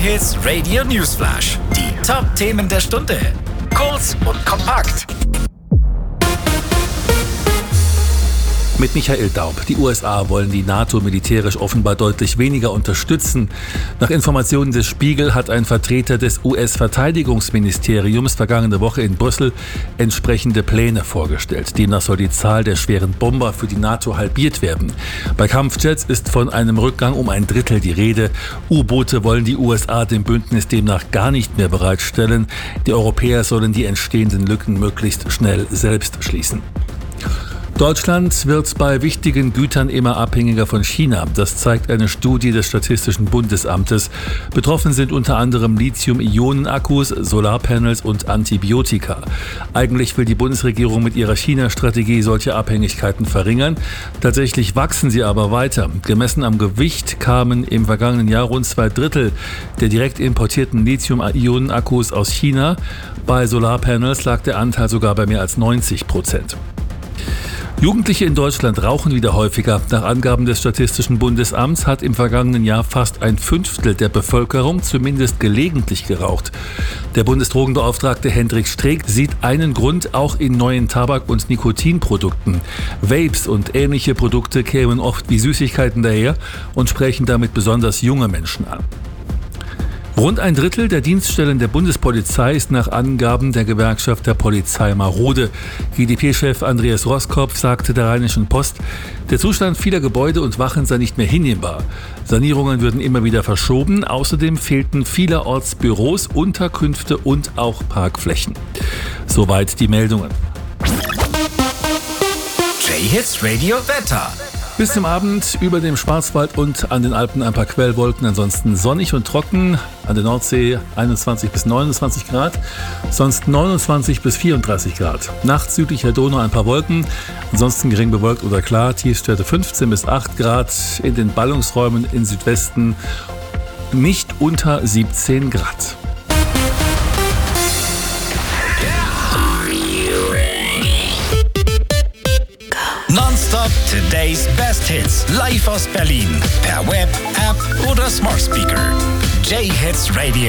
J-Hits Radio Newsflash. Die Top-Themen der Stunde. Kurz und kompakt. Mit Michael Daub. Die USA wollen die NATO militärisch offenbar deutlich weniger unterstützen. Nach Informationen des Spiegel hat ein Vertreter des US-Verteidigungsministeriums vergangene Woche in Brüssel entsprechende Pläne vorgestellt. Demnach soll die Zahl der schweren Bomber für die NATO halbiert werden. Bei Kampfjets ist von einem Rückgang um 1/3 die Rede. U-Boote wollen die USA dem Bündnis demnach gar nicht mehr bereitstellen. Die Europäer sollen die entstehenden Lücken möglichst schnell selbst schließen. Deutschland wird bei wichtigen Gütern immer abhängiger von China. Das zeigt eine Studie des Statistischen Bundesamtes. Betroffen sind unter anderem Lithium-Ionen-Akkus, Solarpanels und Antibiotika. Eigentlich will die Bundesregierung mit ihrer China-Strategie solche Abhängigkeiten verringern. Tatsächlich wachsen sie aber weiter. Gemessen am Gewicht kamen im vergangenen Jahr rund 2/3 der direkt importierten Lithium-Ionen-Akkus aus China. Bei Solarpanels lag der Anteil sogar bei mehr als 90%. Jugendliche in Deutschland rauchen wieder häufiger. Nach Angaben des Statistischen Bundesamts hat im vergangenen Jahr fast 1/5 der Bevölkerung zumindest gelegentlich geraucht. Der Bundesdrogenbeauftragte Hendrik Streeck sieht einen Grund auch in neuen Tabak- und Nikotinprodukten. Vapes und ähnliche Produkte kämen oft wie Süßigkeiten daher und sprechen damit besonders junge Menschen an. Rund 1/3 der Dienststellen der Bundespolizei ist nach Angaben der Gewerkschaft der Polizei marode. GdP-Chef Andreas Roskopf sagte der Rheinischen Post, der Zustand vieler Gebäude und Wachen sei nicht mehr hinnehmbar. Sanierungen würden immer wieder verschoben. Außerdem fehlten vielerorts Büros, Unterkünfte und auch Parkflächen. Soweit die Meldungen. J-Hits Radio Wetter. Bis zum Abend über dem Schwarzwald und an den Alpen ein paar Quellwolken, ansonsten sonnig und trocken. An der Nordsee 21 bis 29 Grad, sonst 29 bis 34 Grad. Nachts südlich der Donau ein paar Wolken, ansonsten gering bewölkt oder klar. Tiefstwerte 15 bis 8 Grad, in den Ballungsräumen im Südwesten nicht unter 17 Grad. Nonstop Today's Best Hits. Live aus Berlin. Per Web, App oder Smart Speaker. J-Hits Radio.